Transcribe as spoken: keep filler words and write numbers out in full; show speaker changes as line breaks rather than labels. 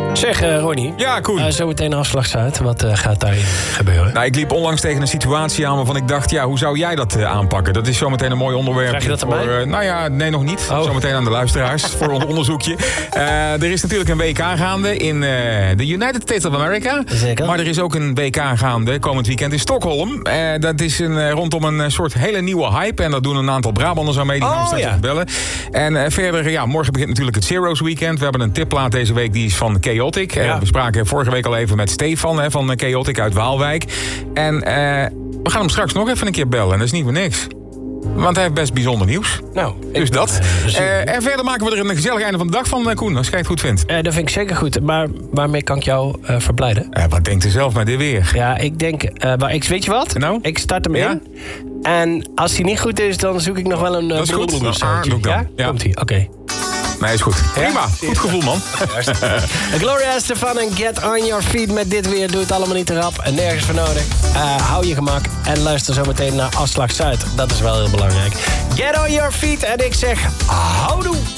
Zeg, uh, Ronnie.
Ja, Koen.
Uh, zometeen afslag Zuid. Wat uh, gaat daarin gebeuren?
Nou, ik liep onlangs tegen een situatie aan waarvan ik dacht... ja, hoe zou jij dat uh, aanpakken? Dat is zometeen een mooi onderwerp.
Krijg je dat
voor,
aan mij?
Uh, nou ja, nee, nog niet.
Oh.
Zometeen aan de luisteraars voor ons onderzoekje. Uh, er is natuurlijk een W K gaande in uh, de United States of America.
Zeker.
Maar er is ook een W K gaande komend weekend in Stockholm. Uh, dat is een, uh, rondom een uh, soort hele nieuwe hype. En daar doen een aantal Brabanders aan mee. Die gaan
Oh,
straks
ja.
even bellen. En uh, verder, ja, morgen begint natuurlijk het Zero's Weekend. We hebben een tipplaat deze week, die is van Chaotic.
Ja.
Uh, we spraken vorige week al even met Stefan hè, van Chaotic uit Waalwijk. En uh, we gaan hem straks nog even een keer bellen. En dat is niet voor niks. Want hij heeft best bijzonder nieuws.
Nou,
Dus
ik,
dat.
Uh,
Uh, en verder maken we er een gezellig einde van de dag van, uh, Koen. Als jij het goed vindt.
uh, dat vind ik zeker goed. Maar waarmee kan ik jou uh, verblijden?
Uh, wat denkt u zelf met dit weer?
Ja, ik denk... Uh, maar ik, weet je wat?
Nou?
Ik start hem
Ja?
in. En als hij niet goed is, dan zoek ik nog wel een... Uh,
Dat is goed.
blablabla
Ah,
soundje.
doe ik dan.
Ja?
Ja.
Komt-ie, oké. Okay.
Nee, is goed. Prima. Goed gevoel, man.
Gloria Estefan en Get On Your Feet met dit weer. Doe het allemaal niet te rap en nergens voor nodig. Uh, hou je gemak en luister zo meteen naar Afslag Zuid. Dat is wel heel belangrijk. Get On Your Feet en ik zeg houdoe.